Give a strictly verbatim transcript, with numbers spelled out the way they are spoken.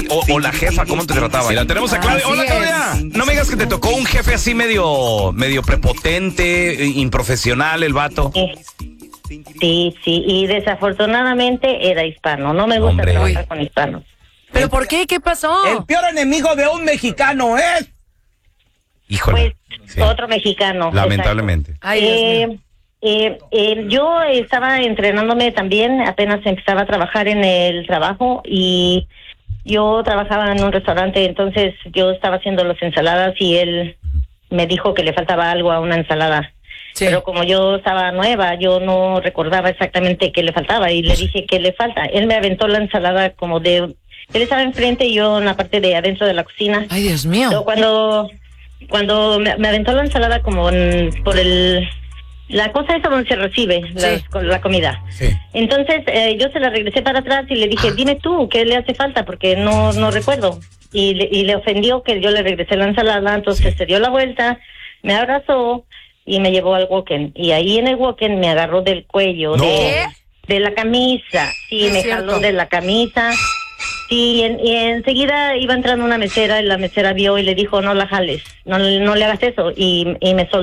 o, o la jefa, ¿cómo te trataba? Mira, tenemos a Claudia. Hola, Claudia. No me digas que te tocó un jefe así medio, medio prepotente, improfesional el vato. Sí, sí, y desafortunadamente era hispano. No me gusta Hombre. trabajar con hispanos. ¿Pero por qué? ¿Qué pasó? El peor enemigo de un mexicano es... Híjole. Pues Sí. otro mexicano. Lamentablemente. Ay, Dios Eh, mío. eh, eh, yo estaba entrenándome también, apenas empezaba a trabajar en el trabajo y yo trabajaba en un restaurante, entonces yo estaba haciendo las ensaladas y él me dijo que le faltaba algo a una ensalada. Sí. Pero como yo estaba nueva, yo no recordaba exactamente qué le faltaba y le dije qué le falta. Él me aventó la ensalada como de... Él estaba enfrente y yo en la parte de adentro de la cocina. Ay, Dios mío. Pero cuando cuando me, me aventó la ensalada como en- por el... La cosa esa donde se recibe las- Sí. con la comida. Sí. Entonces eh, yo se la regresé para atrás y le dije, dime tú, ¿qué le hace falta? Porque no no recuerdo. Y le, y le ofendió que yo le regresé la ensalada, entonces se dio la vuelta, me abrazó y me llevó al walk-in. Y ahí en el walk-in me agarró del cuello, No. de, de la camisa. Sí, Es me cierto. jaló de la camisa. Sí, en- y enseguida iba entrando una mesera y la mesera vio y le dijo, no la jales, no, no le hagas eso. Y, y me soltó.